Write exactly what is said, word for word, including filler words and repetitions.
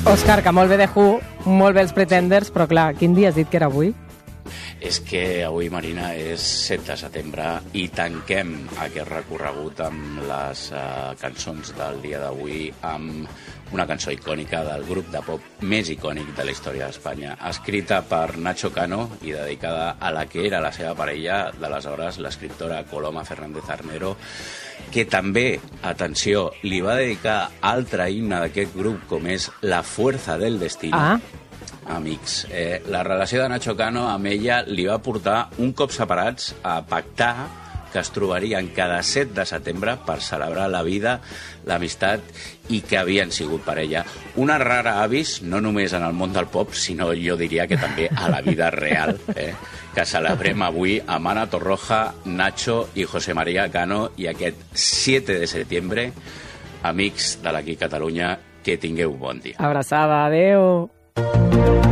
Òscar, que molt bé de Who, molt bé els Pretenders, però clar, quin dia has dit que era avui? És que avui, Marina, és set de setembre i tanquem aquest recorregut amb les uh, cançons del dia d'avui amb una cançó icònica del grup de pop més icònic de la història d'Espanya, escrita per Nacho Cano i dedicada a la que era la seva parella d'aleshores, l'escriptora Coloma Fernández Armero, que també, atenció, li va dedicar altre himne d'aquest grup com és La Fuerza del Destino. Ah. Amics, eh, la relació de Nacho Cano amb ella li va portar, un cop separats, a pactar que es trobarien cada set de setembre per celebrar la vida, l'amistat i que havien sigut parella. Una rara avis, no només en el món del pop, sinó jo diria que també a la vida real, eh, que celebrem avui amb Ana Torroja, Nacho i José María Cano, i aquest set de setembre, amics de l'Aquí Catalunya, que tingueu bon dia. Abraçada, adeu.